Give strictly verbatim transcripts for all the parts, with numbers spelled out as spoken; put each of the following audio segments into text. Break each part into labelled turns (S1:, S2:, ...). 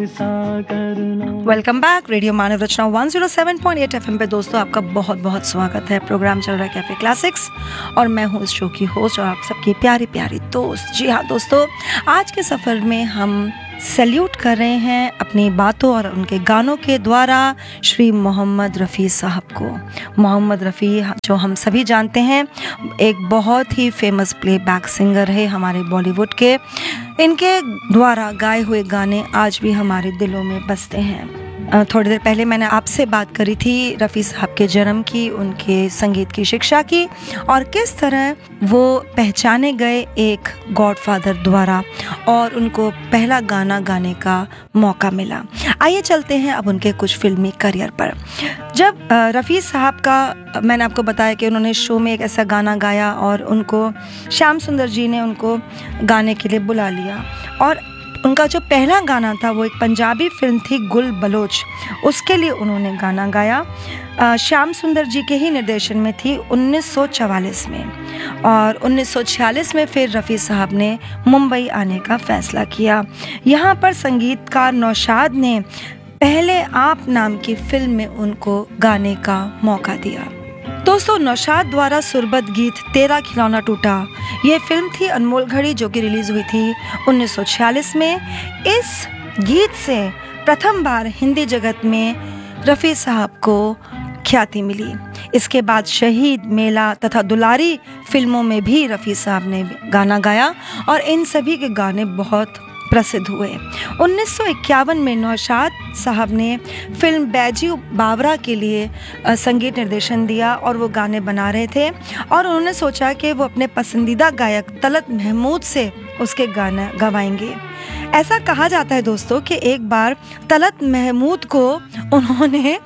S1: Welcome back radio मानव रचना one zero seven point eight FM पे दोस्तों, आपका बहुत बहुत स्वागत है। प्रोग्राम चल रहा है कैफे क्लासिक्स और मैं हूँ इस शो की होस्ट और आप सबकी प्यारी प्यारी दोस्त। जी हाँ दोस्तों, आज के सफ़र में हम सैल्यूट कर रहे हैं अपनी बातों और उनके गानों के द्वारा श्री मोहम्मद रफ़ी साहब को। मोहम्मद रफ़ी जो हम सभी जानते हैं, एक बहुत ही फेमस प्लेबैक सिंगर है हमारे बॉलीवुड के। इनके द्वारा गाए हुए गाने आज भी हमारे दिलों में बसते हैं। थोड़ी देर पहले मैंने आपसे बात करी थी रफ़ी साहब के जन्म की, उनके संगीत की शिक्षा की और किस तरह वो पहचाने गए एक गॉडफादर द्वारा और उनको पहला गाना गाने का मौका मिला। आइए चलते हैं अब उनके कुछ फिल्मी करियर पर। जब रफ़ी साहब का मैंने आपको बताया कि उन्होंने शो में एक ऐसा गाना गाया और उनको श्याम सुंदर जी ने उनको गाने के लिए बुला लिया और उनका जो पहला गाना था वो एक पंजाबी फिल्म थी गुल बलोच, उसके लिए उन्होंने गाना गाया। श्याम सुंदर जी के ही निर्देशन में थी उन्नीस सौ चवालीस में और उन्नीस सौ छियालीस में फिर रफ़ी साहब ने मुंबई आने का फैसला किया। यहाँ पर संगीतकार नौशाद ने पहले आप नाम की फिल्म में उनको गाने का मौका दिया। दोस्तों, नौशाद द्वारा सुरबद्ध गीत तेरा खिलौना टूटा, ये फिल्म थी अनमोल घड़ी जो कि रिलीज हुई थी उन्नीस सौ छियालीस में। इस गीत से प्रथम बार हिंदी जगत में रफ़ी साहब को ख्याति मिली। इसके बाद शहीद, मेला तथा दुलारी फिल्मों में भी रफ़ी साहब ने गाना गाया और इन सभी के गाने बहुत प्रसिद्ध हुए। उन्नीस सौ इक्यावन में नौशाद साहब ने फिल्म बैजू बावरा के लिए संगीत निर्देशन दिया और वो गाने बना रहे थे और उन्होंने सोचा कि वो अपने पसंदीदा गायक तलत महमूद से उसके गाना गवाएंगे। ऐसा कहा जाता है दोस्तों कि एक बार तलत महमूद को उन्होंने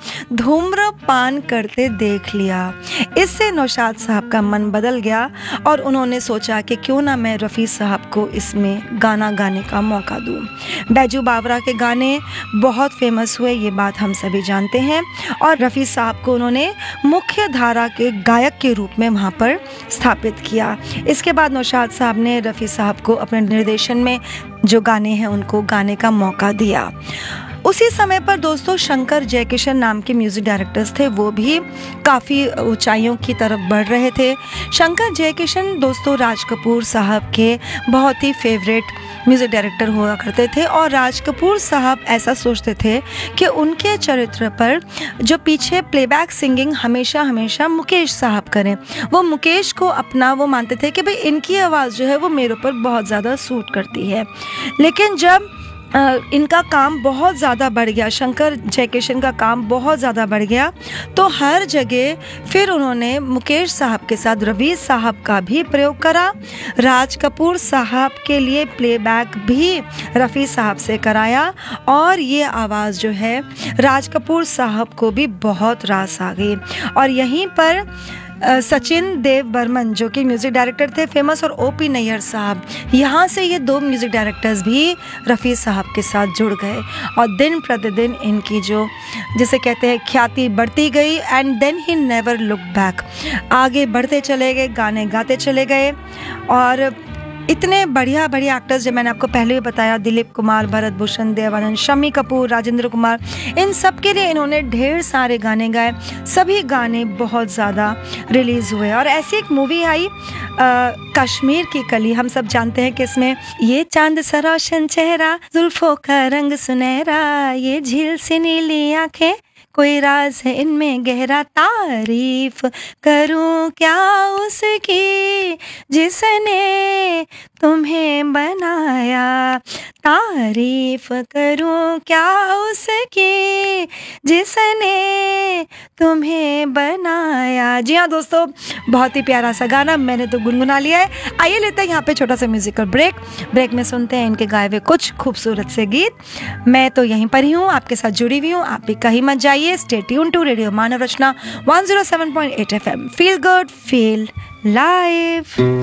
S1: धूम्रपान करते देख लिया। इससे नौशाद साहब का मन बदल गया और उन्होंने सोचा कि क्यों ना मैं रफ़ी साहब को इसमें गाना गाने का मौका दूं। बैजू बावरा के गाने बहुत फेमस हुए, ये बात हम सभी जानते हैं और रफ़ी साहब को उन्होंने मुख्य धारा के गायक के रूप में वहाँ पर स्थापित किया। इसके बाद नौशाद साहब ने रफ़ी साहब को अपने निर्देशन में जो गाने हैं उनको गाने का मौका दिया। उसी समय पर दोस्तों शंकर जयकिशन नाम के म्यूज़िक डायरेक्टर्स थे, वो भी काफ़ी ऊंचाइयों की तरफ बढ़ रहे थे। शंकर जयकिशन दोस्तों राज कपूर साहब के बहुत ही फेवरेट म्यूज़िक डायरेक्टर हुआ करते थे और राज कपूर साहब ऐसा सोचते थे कि उनके चरित्र पर जो पीछे प्लेबैक सिंगिंग हमेशा हमेशा मुकेश साहब करें। वो मुकेश को अपना वो मानते थे कि भाई इनकी आवाज़ जो है वो मेरे ऊपर बहुत ज़्यादा सूट करती है। लेकिन जब आ, इनका काम बहुत ज़्यादा बढ़ गया, शंकर जयकिशन का काम बहुत ज़्यादा बढ़ गया, तो हर जगह फिर उन्होंने मुकेश साहब के साथ रफ़ी साहब का भी प्रयोग करा। राज कपूर साहब के लिए प्लेबैक भी रफ़ी साहब से कराया और ये आवाज़ जो है राज कपूर साहब को भी बहुत रास आ गई। और यहीं पर सचिन देव बर्मन जो कि म्यूज़िक डायरेक्टर थे फेमस और ओ पी नैयर साहब, यहाँ से ये दो म्यूज़िक डायरेक्टर्स भी रफ़ी साहब के साथ जुड़ गए और दिन प्रतिदिन इनकी जो जिसे कहते हैं ख्याति बढ़ती गई। And then he never look back, आगे बढ़ते चले गए, गाने गाते चले गए और इतने बढ़िया बढ़िया एक्टर्स जो मैंने आपको पहले भी बताया, दिलीप कुमार, भरत भूषण, देवानंद, शम्मी कपूर, राजेंद्र कुमार, इन सब के लिए इन्होंने ढेर सारे गाने गाए। सभी गाने बहुत ज़्यादा रिलीज़ हुए और ऐसी एक मूवी आई कश्मीर की कली, हम सब जानते हैं कि इसमें ये चांद सा रोशन चेहरा, जुल्फों का रंग सुनहरा, ये झील सी नीली आंखें, कोई राज है इनमें गहरा, तारीफ करूं क्या उसकी जिसने तुम्हें बनाया, तारीफ करूं क्या उसकी जिसने तुम्हें बनाया। जी हाँ दोस्तों, बहुत ही प्यारा सा गाना मैंने तो गुनगुना लिया है। आइए लेते हैं यहाँ पे छोटा सा म्यूजिकल ब्रेक। ब्रेक में सुनते हैं इनके गाए हुए कुछ खूबसूरत से गीत। मैं तो यहीं पर ही हूँ, आपके साथ जुड़ी हुई हूँ, आप भी कहीं मत जाइए। Stay tune to radio Manav Rachna one zero seven point eight F M. Feel good, feel live.